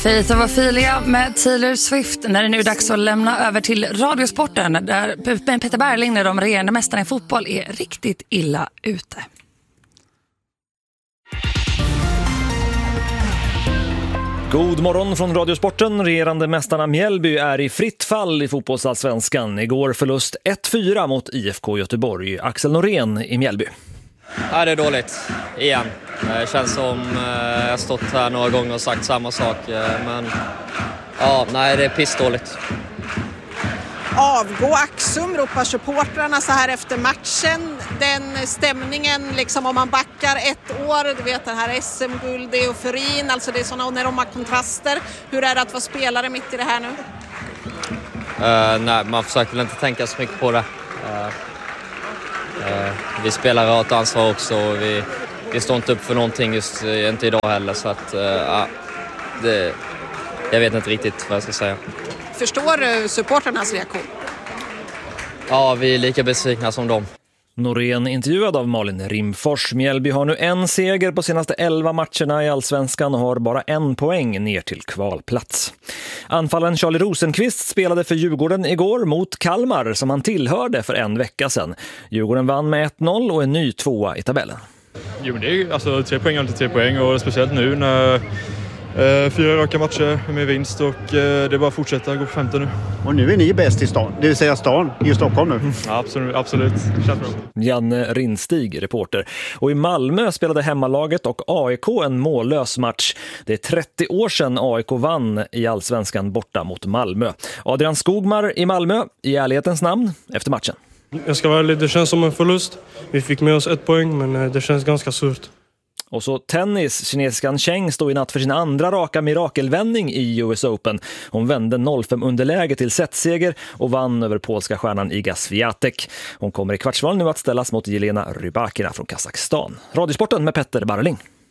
Faith of Ophelia med Taylor Swift när det nu är dags att lämna över till Radiosporten där Petter Berling, de regerande mästarna i fotboll, är riktigt illa ute. God morgon från Radiosporten. Regerande mästarna Mjällby är i fritt fall i fotbollsallsvenskan. Igår förlust 1-4 mot IFK Göteborg. Axel Norén i Mjällby. Ja, det är dåligt. Igen. Det känns som jag har stått här några gånger och sagt samma sak. Men ja, nej, det är pissdåligt. Avgå Axum, ropar supportrarna så här efter matchen. Den stämningen, liksom om man backar ett år, du vet det här SM-guld, det är euforin, alltså det är sådana enorma kontraster. Hur är det att vara spelare mitt i det här nu? Nej, man försöker väl inte tänka så mycket på det. Vi spelar rakt ansvar också och vi står inte upp för någonting just inte idag heller, så att jag vet inte riktigt vad jag ska säga. Förstår du supporternas reaktion? Ja, vi är lika besvikna som dem. Norén intervjuad av Malin Rimfors. Mjällby har nu en seger på senaste 11 matcherna i Allsvenskan och har bara 1 poäng ner till kvalplats. Anfallaren Charlie Rosenqvist spelade för Djurgården igår mot Kalmar som han tillhörde för en vecka sedan. Djurgården vann med 1-0 och är ny 2 i tabellen. Jo, men det är alltså 3 poäng alltid 3 poäng och speciellt nu när 4 raka matcher med vinst och det är bara att fortsätta gå på 15 nu. Och nu är ni bäst i stan, det vill säga stan i Stockholm nu. Ja, absolut. Känns bra. Janne Rinstig, reporter. Och i Malmö spelade hemmalaget och AIK en mållös match. Det är 30 år sedan AIK vann i Allsvenskan borta mot Malmö. Adrian Skogmar i Malmö, i ärlighetens namn, efter matchen. Jag ska vara ärlig, det känns som en förlust. Vi fick med oss 1 poäng, men det känns ganska surt. Och så tennis. Kinesiskan Cheng stod i natt för sin andra raka mirakelvändning i US Open. Hon vände 0-5 underläge till setseger och vann över polska stjärnan Iga Swiatek. Hon kommer i kvartsval nu att ställas mot Jelena Rybakina från Kazakstan. Radiosporten med Petter Berling.